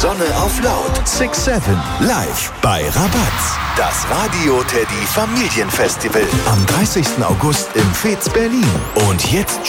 Sonne auf Laut. 6-7 live bei Rabatz. Das Radio Teddy Familienfestival am 30. August im Fez Berlin. Und jetzt